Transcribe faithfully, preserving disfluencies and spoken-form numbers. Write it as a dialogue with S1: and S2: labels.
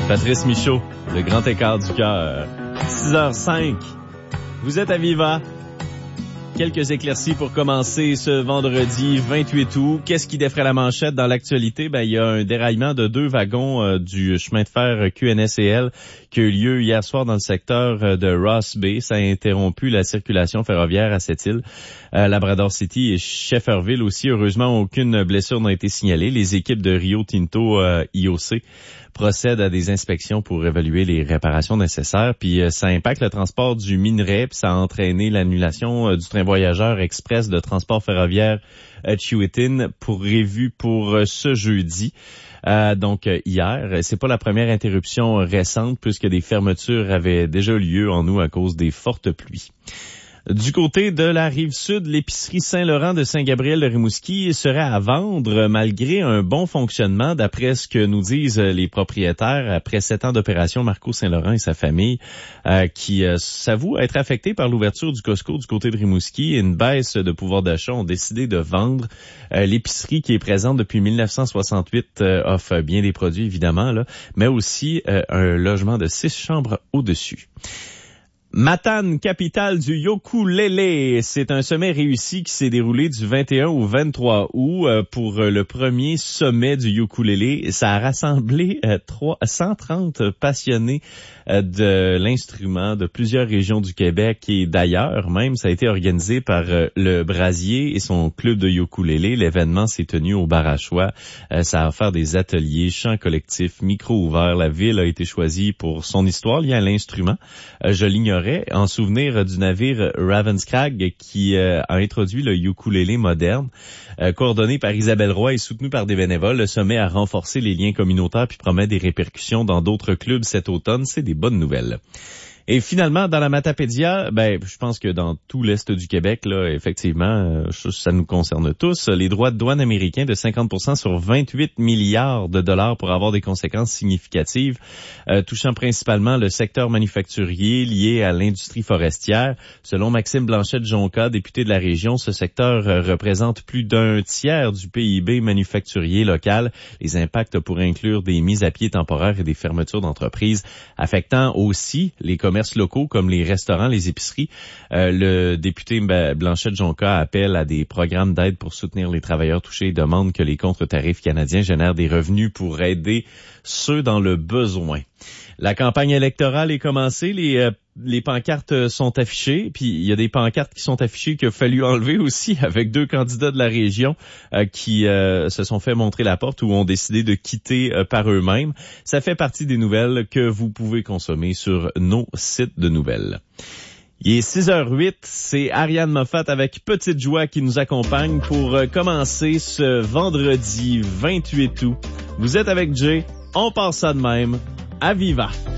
S1: Patrice Michaud, le grand écart du cœur. six heures cinq. Vous êtes à Viva. Quelques éclaircies pour commencer ce vendredi vingt-huit août. Qu'est-ce qui défraie la manchette dans l'actualité? Ben, il y a un déraillement de deux wagons euh, du chemin de fer Q N S L qui a eu lieu hier soir dans le secteur de Ross Bay. Ça a interrompu la circulation ferroviaire à cette île. Euh, Labrador City et Shefferville aussi. Heureusement, aucune blessure n'a été signalée. Les équipes de Rio Tinto euh, I O C procèdent à des inspections pour évaluer les réparations nécessaires. Puis euh, ça impacte le transport du minerai, puis ça a entraîné l'annulation euh, du train voyageur express de transport ferroviaire à Chiwetin prévu pour euh, ce jeudi. Euh, donc euh, hier, c'est pas la première interruption récente puisque des fermetures avaient déjà eu lieu en août à cause des fortes pluies. Du côté de la Rive-Sud, l'épicerie Saint-Laurent de Saint-Gabriel-de-Rimouski serait à vendre malgré un bon fonctionnement, d'après ce que nous disent les propriétaires après sept ans d'opération. Marco Saint-Laurent et sa famille euh, qui euh, s'avouent être affectés par l'ouverture du Costco du côté de Rimouski et une baisse de pouvoir d'achat, ont décidé de vendre euh, l'épicerie qui est présente depuis mille neuf cent soixante-huit, euh, offre bien des produits évidemment, là, mais aussi euh, un logement de six chambres au-dessus. Matane, capitale du ukulélé. C'est un sommet réussi qui s'est déroulé du vingt et un au vingt-trois août pour le premier sommet du ukulélé. Ça a rassemblé cent trente passionnés de l'instrument de plusieurs régions du Québec et d'ailleurs même. Ça a été organisé par le Brasier et son club de ukulélé. L'événement s'est tenu au Barachois. Ça a offert des ateliers, chants collectifs, micros ouverts. La ville a été choisie pour son histoire liée à l'instrument. Je l'ignorais. En souvenir du navire Ravenscrag qui euh, a introduit le ukulélé moderne. Euh, coordonné par Isabelle Roy et soutenu par des bénévoles, le sommet a renforcé les liens communautaires puis promet des répercussions dans d'autres clubs cet automne. C'est des bonnes nouvelles. Et finalement, dans la Matapédia, ben, je pense que dans tout l'Est du Québec, là, effectivement, ça nous concerne tous, les droits de douane américains de cinquante pour cent sur vingt-huit milliards de dollars pour avoir des conséquences significatives, euh, touchant principalement le secteur manufacturier lié à l'industrie forestière. Selon Maxime Blanchette-Jonca, député de la région, ce secteur euh, représente plus d'un tiers du P I B manufacturier local. Les impacts pourraient inclure des mises à pied temporaires et des fermetures d'entreprises, affectant aussi les commerces locaux comme les restaurants, les épiceries. Euh, le député Blanchette-Jonca appelle à des programmes d'aide pour soutenir les travailleurs touchés et demande que les contre-tarifs canadiens génèrent des revenus pour aider ceux dans le besoin. La campagne électorale est commencée, les euh, les pancartes sont affichées, puis il y a des pancartes qui sont affichées qu'il a fallu enlever aussi avec deux candidats de la région euh, qui euh, se sont fait montrer la porte ou ont décidé de quitter euh, par eux-mêmes. Ça fait partie des nouvelles que vous pouvez consommer sur nos sites de nouvelles. Il est six heures huit, c'est Ariane Moffat avec Petite Joie qui nous accompagne pour commencer ce vendredi vingt-huit août. Vous êtes avec Jay, on passe ça de même, à Viva!